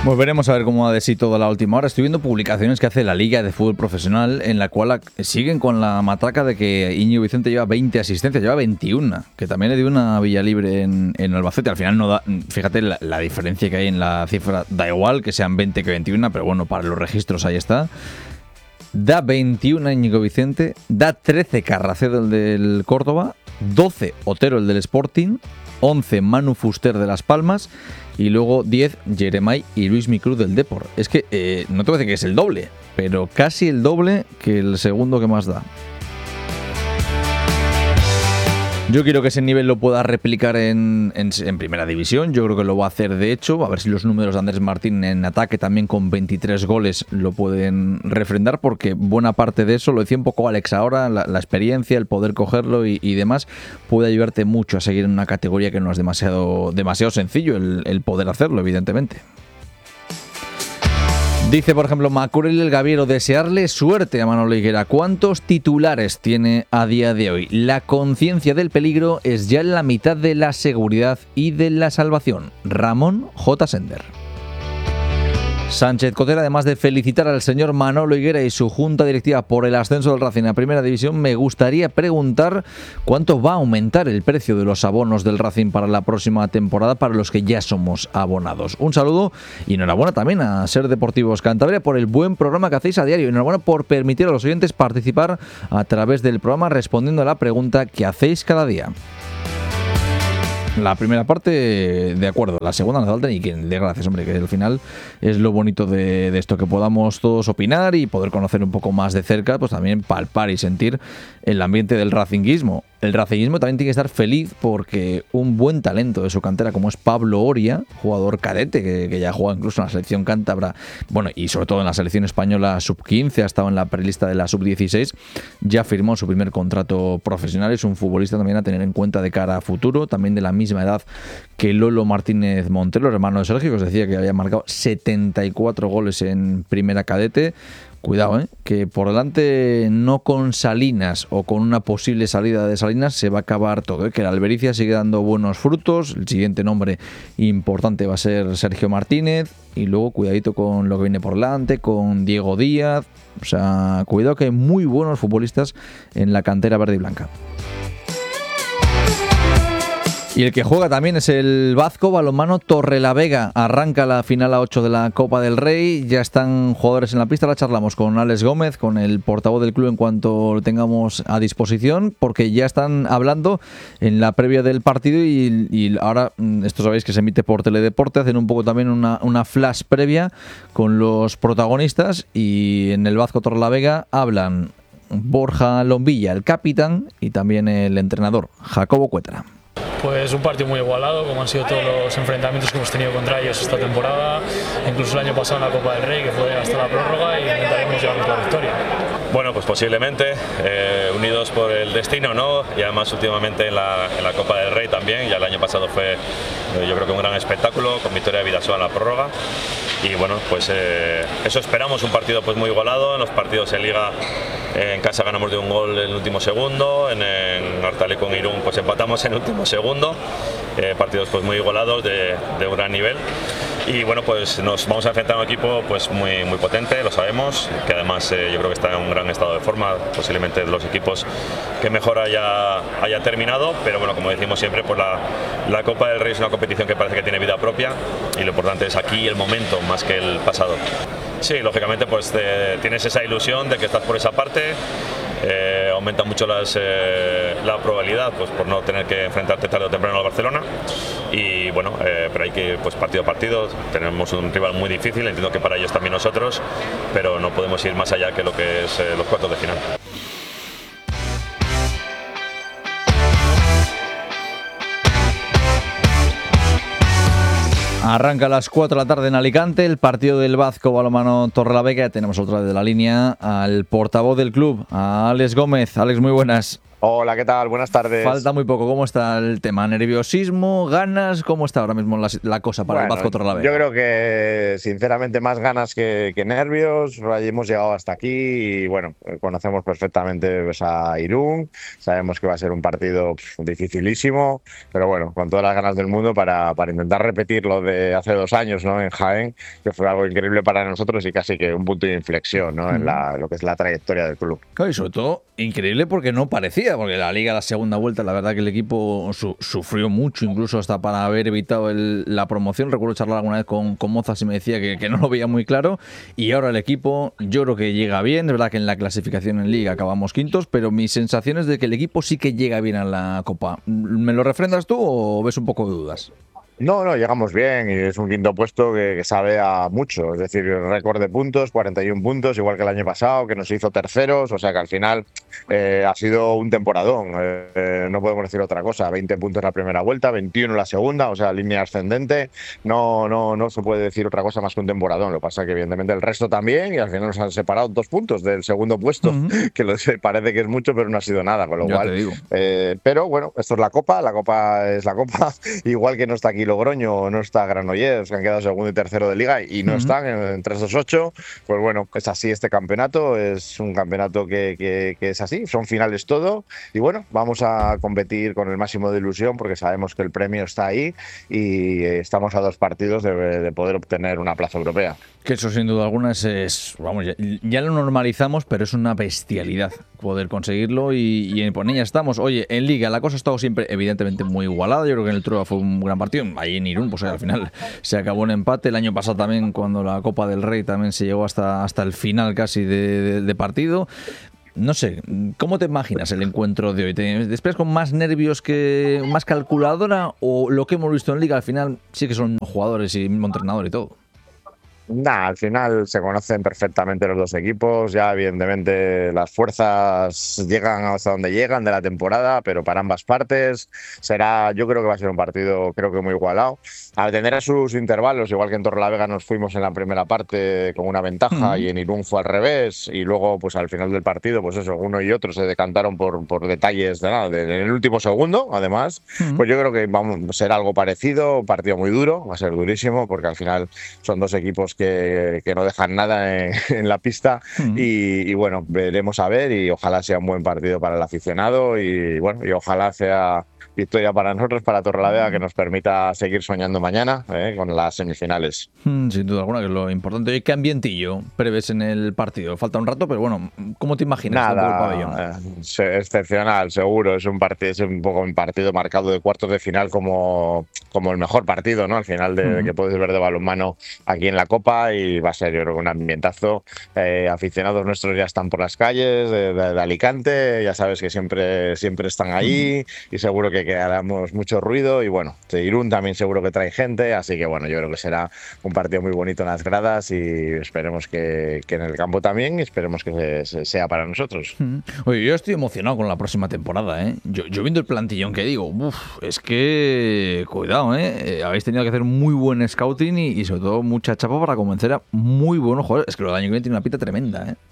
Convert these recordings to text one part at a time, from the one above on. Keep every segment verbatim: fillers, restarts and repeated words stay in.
Pues veremos a ver cómo va de sí toda la última hora. Estoy viendo publicaciones que hace la Liga de Fútbol Profesional en la cual siguen con la matraca de que Íñigo Vicente lleva veinte asistencias, lleva veintiuna, que también le dio una Villalibre en, en Albacete. Al final no da, fíjate la, la diferencia que hay en la cifra, da igual que sean veinte que veintiuna, pero bueno, para los registros ahí está. Da veintiuno Íñigo Vicente, da trece Carracedo el del Córdoba, doce Otero el del Sporting, once Manu Fuster de Las Palmas y luego diez Jeremai y Luis Micruz del Depor. Es que eh, no te voy a decir que es el doble, pero casi el doble que el segundo que más da. Yo quiero que ese nivel lo pueda replicar en, en, en primera división. Yo creo que lo va a hacer de hecho. A ver si los números de Andrés Martín en ataque también con veintitrés goles lo pueden refrendar, porque buena parte de eso, lo decía un poco Alex ahora, la, la experiencia, el poder cogerlo y, y demás, puede ayudarte mucho a seguir en una categoría que no es demasiado, demasiado sencillo el, el poder hacerlo, evidentemente. Dice, por ejemplo, Macurel el Gaviero, desearle suerte a Manolo Higuera. ¿Cuántos titulares tiene a día de hoy? La conciencia del peligro es ya en la mitad de la seguridad y de la salvación. Ramón J. Sender. Sánchez Cotera, además de felicitar al señor Manolo Higuera y su junta directiva por el ascenso del Racing a Primera División, me gustaría preguntar cuánto va a aumentar el precio de los abonos del Racing para la próxima temporada para los que ya somos abonados. Un saludo y enhorabuena también a Ser Deportivos Cantabria por el buen programa que hacéis a diario. Enhorabuena por permitir a los oyentes participar a través del programa respondiendo a la pregunta que hacéis cada día. La primera parte, de acuerdo. La segunda no hace falta ni que dé gracias, hombre, que al final es lo bonito de, de esto, que podamos todos opinar y poder conocer un poco más de cerca, pues también palpar y sentir el ambiente del racinguismo. El racinguismo también tiene que estar feliz porque un buen talento de su cantera, como es Pablo Oria, jugador cadete, que, que ya juega incluso en la selección cántabra, bueno, y sobre todo en la selección española sub quince, ha estado en la prelista de la sub dieciséis, ya firmó su primer contrato profesional. Es un futbolista también a tener en cuenta de cara a futuro, también de la misma edad que Lolo Martínez Montero, hermano de Sergio, que os decía que había marcado setenta y cuatro goles en primera cadete. Cuidado, ¿eh? Que por delante, no con Salinas o con una posible salida de Salinas, se va a acabar todo, ¿eh? Que la Albericia sigue dando buenos frutos. El siguiente nombre importante va a ser Sergio Martínez. Y luego cuidadito con lo que viene por delante, con Diego Díaz. O sea, cuidado que hay muy buenos futbolistas en la cantera verde y blanca. Y el que juega también es el Vazco Balonmano Torrelavega. Arranca la final a ocho de la Copa del Rey. Ya están jugadores en la pista. La charlamos con Alex Gómez, con el portavoz del club, en cuanto lo tengamos a disposición, porque ya están hablando en la previa del partido y, y ahora, esto sabéis que se emite por Teledeporte, hacen un poco también una, una flash previa con los protagonistas, y en el Vazco Torrelavega hablan Borja Lombilla, el capitán, y también el entrenador, Jacobo Cuetra. Pues un partido muy igualado, como han sido todos los enfrentamientos que hemos tenido contra ellos esta temporada, incluso el año pasado en la Copa del Rey, que fue hasta la prórroga, y intentaremos llevarnos la victoria. Bueno, pues posiblemente, eh, unidos por el destino, ¿no? Y además últimamente en la, en la Copa del Rey también. Ya el año pasado fue, eh, yo creo que un gran espectáculo, con victoria de Vidasoa en la prórroga. Y bueno, pues eh, eso esperamos, un partido pues muy igualado. En los partidos en Liga, eh, en casa ganamos de un gol en el último segundo, en, en Hortalí con Irún pues empatamos en el último segundo. Eh, partidos pues muy igualados, de, de un gran nivel. Y bueno, pues nos vamos a enfrentar a un equipo pues muy, muy potente, lo sabemos, que además eh, yo creo que está en un gran estado de forma, posiblemente de los equipos que mejor haya, haya terminado, pero bueno, como decimos siempre, pues la, la Copa del Rey es una competición que parece que tiene vida propia, y lo importante es aquí el momento más que el pasado. Sí, lógicamente pues te, tienes esa ilusión de que estás por esa parte. Eh, aumenta mucho las, eh, la probabilidad pues por no tener que enfrentarte tarde o temprano al Barcelona, y bueno, eh, pero hay que ir pues partido a partido. Tenemos un rival muy difícil, entiendo que para ellos también nosotros, pero no podemos ir más allá que lo que es eh, los cuartos de final. Arranca a las cuatro de la tarde en Alicante el partido del Vazco Balonmano Torrelavega. Tenemos otra vez de la línea al portavoz del club, a Alex Gómez. Alex, muy buenas. Hola, ¿qué tal? Buenas tardes. Falta muy poco. ¿Cómo está el tema? ¿Nerviosismo? ¿Ganas? ¿Cómo está ahora mismo la, la cosa para Bueno, el Vazco Torrelavega? yo creo que sinceramente más ganas que, que nervios. Hemos llegado hasta aquí y bueno, conocemos perfectamente pues, a Irún. Sabemos que va a ser un partido pff, dificilísimo, pero bueno, con todas las ganas del mundo para, para intentar repetir lo de hace dos años, ¿no? En Jaén, que fue algo increíble para nosotros y casi que un punto de inflexión, ¿no? En la, lo que es la trayectoria del club. Y sobre todo, increíble porque no parecía, porque la Liga, la segunda vuelta, la verdad que el equipo su, sufrió mucho, incluso hasta para haber evitado el, la promoción. Recuerdo charlar alguna vez con, con Mozas y me decía que, que no lo veía muy claro. Y ahora el equipo, yo creo que llega bien. Es verdad que en la clasificación en Liga acabamos quintos, pero mi sensación es de que el equipo sí que llega bien a la Copa. ¿Me lo refrendas tú o ves un poco de dudas? No, no, llegamos bien y es un quinto puesto que, que sabe a mucho. Es decir, récord de puntos, cuarenta y un puntos, igual que el año pasado, que nos hizo terceros. O sea que al final eh, ha sido un temporadón. Eh, no podemos decir otra cosa. veinte puntos la primera vuelta, veintiuno la segunda, o sea, línea ascendente. No, no, no se puede decir otra cosa más que un temporadón. Lo que pasa es que evidentemente el resto también y al final nos han separado dos puntos del segundo puesto, uh-huh. que lo sé, parece que es mucho, pero no ha sido nada. Con lo ya cual, te digo. Eh, pero bueno, esto es la Copa. La Copa es la Copa. Igual que no está aquí Logroño, no está Granollers, que han quedado segundo y tercero de Liga y no uh-huh. están en, en tres dos ocho. Pues bueno, es así este campeonato, es un campeonato que, que, que es así, son finales todo y bueno, vamos a competir con el máximo de ilusión porque sabemos que el premio está ahí y estamos a dos partidos de, de poder obtener una plaza europea. Que eso sin duda alguna es, es vamos, ya, ya lo normalizamos, pero es una bestialidad poder conseguirlo y, y en ella estamos. Oye, en Liga la cosa ha estado siempre evidentemente muy igualada. Yo creo que en el Trueba fue un gran partido. Ahí en Irún, pues al final se acabó en empate. El año pasado también, cuando la Copa del Rey también se llegó hasta, hasta el final casi de, de, de partido. No sé, ¿cómo te imaginas el encuentro de hoy? ¿Te esperas con más nervios, que más calculadora o lo que hemos visto en Liga al final sí que son jugadores y mismo entrenador y todo? Nah, al final se conocen perfectamente los dos equipos, ya evidentemente las fuerzas llegan hasta donde llegan de la temporada, pero para ambas partes será, yo creo que va a ser un partido creo que muy igualado. Al tener sus intervalos, igual que en Torrelavega nos fuimos en la primera parte con una ventaja uh-huh. y en Irún fue al revés y luego pues al final del partido pues eso, uno y otro se decantaron por, por detalles de nada, de, en el último segundo además, uh-huh. pues yo creo que vamos, será algo parecido, un partido muy duro, va a ser durísimo porque al final son dos equipos Que, que no dejan nada en, en la pista uh-huh. y, y bueno, veremos a ver y ojalá sea un buen partido para el aficionado y bueno, y ojalá sea victoria para nosotros, para Torrelavega, que nos permita seguir soñando mañana eh, con las semifinales. Mm, sin duda alguna, que es lo importante. ¿Y qué ambientillo prevés en el partido? Falta un rato, pero bueno, ¿cómo te imaginas? Nada, eh, excepcional, seguro. Es un partido, es un poco un partido marcado de cuartos de final como, como el mejor partido, ¿no? Al final de, uh-huh. que puedes ver de balonmano aquí en la Copa y va a ser, yo creo, un ambientazo. Eh, aficionados nuestros ya están por las calles de, de, de Alicante, ya sabes que siempre, siempre están ahí uh-huh. y seguro que que haremos mucho ruido y bueno, Irún también seguro que trae gente, así que bueno, yo creo que será un partido muy bonito en las gradas y esperemos que, que en el campo también y esperemos que se, sea para nosotros. Oye, yo estoy emocionado con la próxima temporada, ¿eh? Yo, yo viendo el plantillón que digo, uf, es que cuidado, ¿eh? Habéis tenido que hacer muy buen scouting y, y sobre todo mucha chapa para convencer a muy buenos jugadores. Es que lo del año que viene tiene una pita tremenda, ¿eh?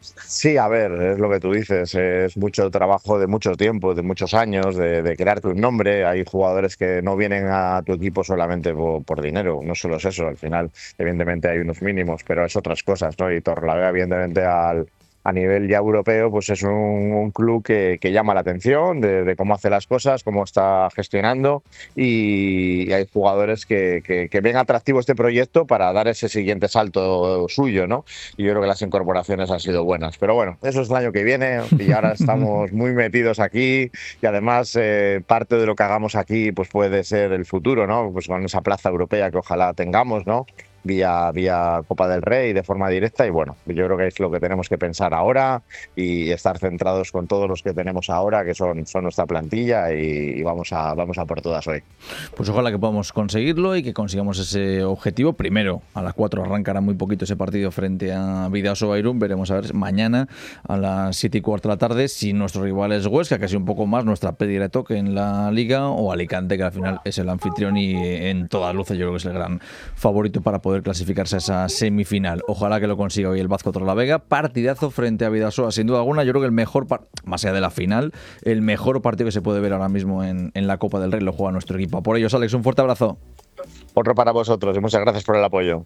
Sí, a ver, es lo que tú dices, es mucho trabajo de mucho tiempo, de muchos años, de, de crearte un nombre. Hay jugadores que no vienen a tu equipo solamente por, por dinero, no solo es eso, al final evidentemente hay unos mínimos, pero es otras cosas, ¿no? Y Torrelavega evidentemente al a nivel ya europeo, pues es un, un club que, que llama la atención de, de cómo hace las cosas, cómo está gestionando y, y hay jugadores que, que, que ven atractivo este proyecto para dar ese siguiente salto suyo, ¿no? Y yo creo que las incorporaciones han sido buenas. Pero bueno, eso es el año que viene y ahora estamos muy metidos aquí y además eh, parte de lo que hagamos aquí pues puede ser el futuro, ¿no? Pues con esa plaza europea que ojalá tengamos, ¿no? Vía, vía Copa del Rey de forma directa y bueno, yo creo que es lo que tenemos que pensar ahora y estar centrados con todos los que tenemos ahora, que son, son nuestra plantilla y, y vamos, a, vamos a por todas hoy. Pues ojalá que podamos conseguirlo y que consigamos ese objetivo. Primero, a las cuatro arrancará muy poquito ese partido frente a Bidasoa Irún. Veremos a ver mañana a las siete y cuarto de la tarde si nuestro rival es Huesca, que ha sido un poco más nuestra pérdida de toque en la Liga, o Alicante, que al final es el anfitrión y en todas luces yo creo que es el gran favorito para poder poder clasificarse a esa semifinal. Ojalá que lo consiga hoy el Vazco Torrelavega. Partidazo frente a Bidasoa, sin duda alguna. Yo creo que el mejor, par- más allá de la final, el mejor partido que se puede ver ahora mismo en, en la Copa del Rey lo juega nuestro equipo. Por ello, Alex, un fuerte abrazo. Otro para vosotros y muchas gracias por el apoyo.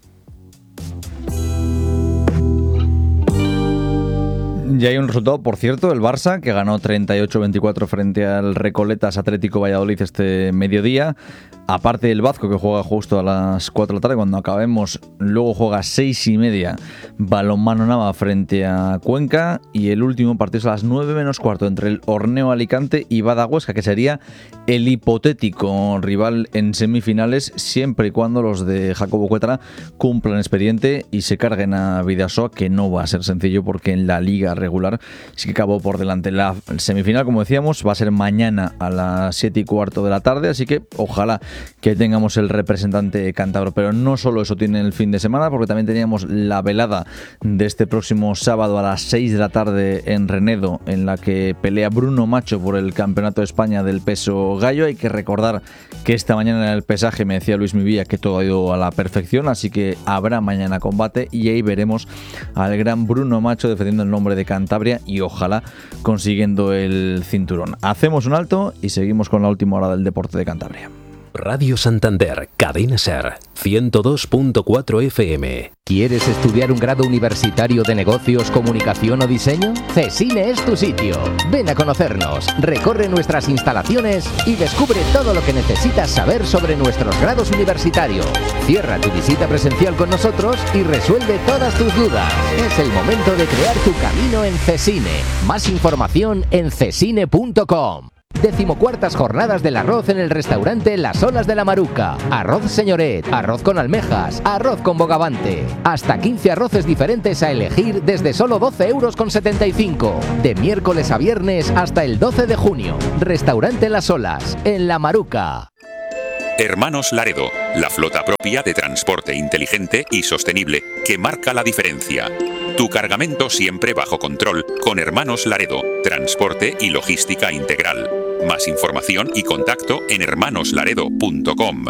Ya hay un resultado, por cierto, el Barça, que ganó treinta y ocho a veinticuatro frente al Recoletas Atlético Valladolid este mediodía. Aparte el Vazco, que juega justo a las cuatro de la tarde, cuando acabemos, luego juega a seis y media Balonmano Nava frente a Cuenca. Y el último partido es a las nueve menos cuarto entre el Horneo Alicante y Bada Huesca, que sería el hipotético rival en semifinales, siempre y cuando los de Jacobo Cuetra cumplan expediente y se carguen a Bidasoa, que no va a ser sencillo porque en la liga regular sí que acabó por delante. La semifinal, como decíamos, va a ser mañana a las siete y cuarto de la tarde, así que ojalá que tengamos el representante cántabro. Pero no solo eso tiene el fin de semana, porque también teníamos la velada de este próximo sábado a las seis de la tarde en Renedo, en la que pelea Bruno Macho por el Campeonato de España del peso gallo. Hay que recordar que esta mañana en el pesaje me decía Luis Mivía que todo ha ido a la perfección, así que habrá mañana combate y ahí veremos al gran Bruno Macho defendiendo el nombre de Cantabria y ojalá consiguiendo el cinturón. Hacemos un alto y seguimos con la última hora del deporte de Cantabria. Radio Santander, Cadena Ser, ciento dos punto cuatro F M. ¿Quieres estudiar un grado universitario de negocios, comunicación o diseño? CESINE es tu sitio. Ven a conocernos, recorre nuestras instalaciones y descubre todo lo que necesitas saber sobre nuestros grados universitarios. Cierra tu visita presencial con nosotros y resuelve todas tus dudas. Es el momento de crear tu camino en CESINE. Más información en cesine punto com. Decimocuartas jornadas del arroz en el restaurante Las Olas de la Maruca. Arroz señoret, arroz con almejas, arroz con bogavante. Hasta quince arroces diferentes a elegir desde solo doce euros con setenta y cinco. De miércoles a viernes hasta el doce de junio. Restaurante Las Olas, en La Maruca. Hermanos Laredo, la flota propia de transporte inteligente y sostenible que marca la diferencia. Tu cargamento siempre bajo control con Hermanos Laredo, transporte y logística integral. Más información y contacto en hermanos laredo punto com.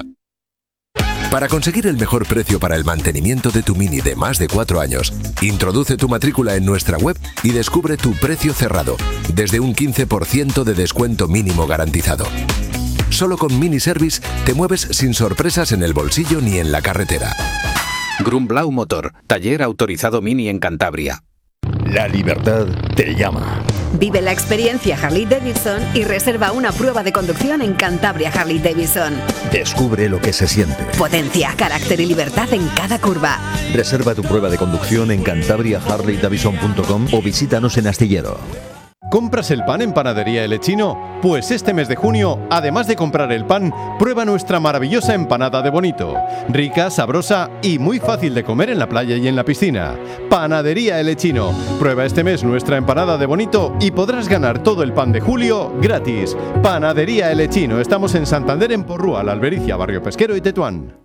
Para conseguir el mejor precio para el mantenimiento de tu Mini de más de cuatro años, introduce tu matrícula en nuestra web y descubre tu precio cerrado, desde un quince por ciento de descuento mínimo garantizado. Solo con Mini Service te mueves sin sorpresas en el bolsillo ni en la carretera. Grumblau Motor, taller autorizado Mini en Cantabria. La libertad te llama. Vive la experiencia Harley Davidson y reserva una prueba de conducción en Cantabria Harley Davidson. Descubre lo que se siente. Potencia, carácter y libertad en cada curva. Reserva tu prueba de conducción en cantabria harley davidson punto com o visítanos en Astillero. ¿Compras el pan en Panadería El Echino? Pues este mes de junio, además de comprar el pan, prueba nuestra maravillosa empanada de Bonito. Rica, sabrosa y muy fácil de comer en la playa y en la piscina. Panadería El Echino. Prueba este mes nuestra empanada de Bonito y podrás ganar todo el pan de julio gratis. Panadería El Echino. Estamos en Santander, en Porrúa, La Albericia, Barrio Pesquero y Tetuán.